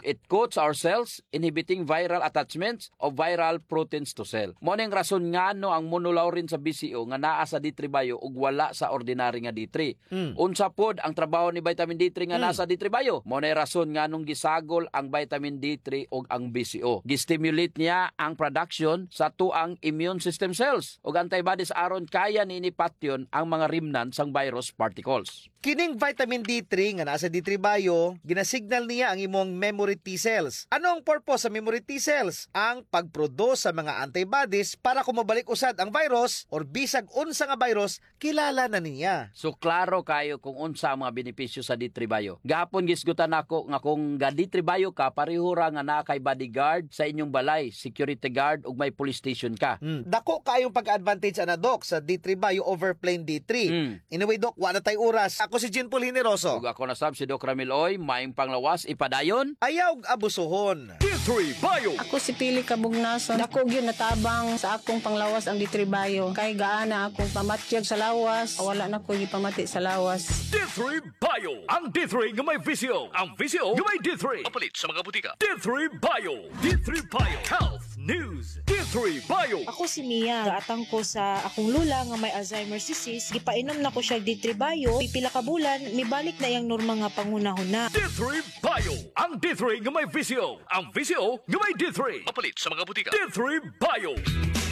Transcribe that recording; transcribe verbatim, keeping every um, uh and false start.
It coats our cells, inhibiting viral attachments of viral proteins to cell. Mo ning rason nga no ang monolaurin sa B C O nga naa sa D three Bio ug wala sa ordinary nga D three. Mm. Unsa pod ang trabaho ni vitamin D three nga mm. nasa D three Bio? Mo nay rason nga nung gisagol ang vitamin D three ug ang B C O. Gistimulate niya ang production sa tuang immune system cells ug antibodies aron kaya ninipatyon ang mga remnants sang virus particles. Kining vitamin D three nga nasa D three Bio, ginasignal niya ang imong memory T cells. Ano ang purpose sa memory T cells? Ang pagproduce sa mga antibodies para kumabalik usad ang virus or bisag unsa nga virus, kilala na niya. So klaro kayo kung unsa ang mga benepisyo sa D three Bio. Gahapon gisgutan nako nga kung ga D three Bio ka, pareho ra nga naa kay bodyguard sa inyong balay, security guard ug may police station ka. Hmm. Dako kayong pag-advantage ana Doc sa D three Bio over plain D three. Hmm. Anyway Doc, wala tay oras. Ako si Jean Paul Hineroso. Ug ako na sab si Doc Ramil Oy, maing panglawas ipadayon. Ayaw abusuhon. D three Bio. Ako si Pili Kabugnason. Dako gyud natabang sa akong panglawas ang D three Bio. Kay gaana akong pamatyag sa lawas, wala na ko gipamati sa lawas. D three Bio. Ang D three nga may V C O. Ang V C O nga may D three. Papalit sa mga butika. D three Bio. D three Bio. Health News. D three Bio. Ako si Mia. Gaatang ko sa akong lula nga may Alzheimer's disease. Gipainom na ko siya D three Bio. Pipila ka bulan, mibalik na yang norma nga pangunahon na. D three Bio. Ang D three nga may V C O. Ang V C O nga may D three. Papalit sa mga butika. D three Bio.